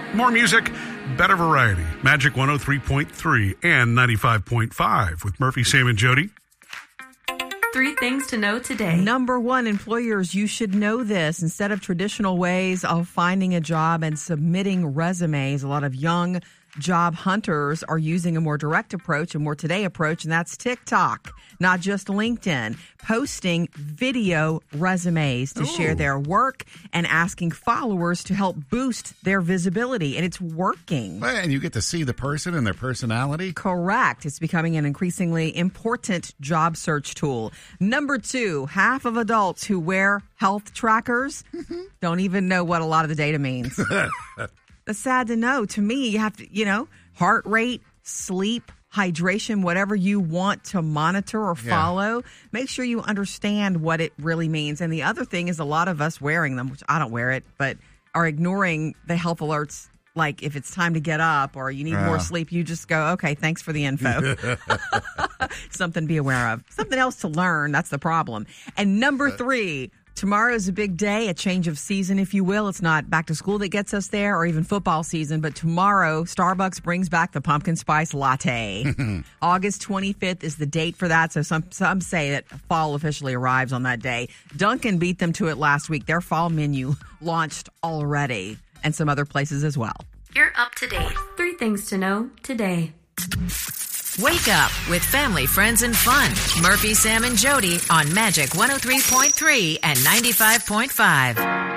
More music, better variety. Magic 103.3 and 95.5 with Murphy, Sam, and Jody. 3 things to know today. Number 1, employers, you should know this. Instead of traditional ways of finding a job and submitting resumes, a lot of young job hunters are using a more direct approach, a more today approach, and that's TikTok, not just LinkedIn, posting video resumes to share their work and asking followers to help boost their visibility. And it's working. And you get to see the person and their personality. Correct. It's becoming an increasingly important job search tool. Number 2, half of adults who wear health trackers don't even know what a lot of the data means. It's sad to know. To me, you have to, heart rate, sleep, hydration, whatever you want to monitor or follow, make sure you understand what it really means. And the other thing is a lot of us wearing them, which I don't wear it, but are ignoring the health alerts. Like if it's time to get up or you need more sleep, you just go, okay, thanks for the info. Something to be aware of. Something else to learn. That's the problem. And number 3, tomorrow is a big day, a change of season, if you will. It's not back to school that gets us there or even football season, but tomorrow, Starbucks brings back the pumpkin spice latte. August 25th is the date for that, so some say that fall officially arrives on that day. Dunkin' beat them to it last week. Their fall menu launched already, and some other places as well. You're up to date. 3 things to know today. Wake up with family, friends, and fun. Murphy, Sam, and Jody on Magic 103.3 and 95.5.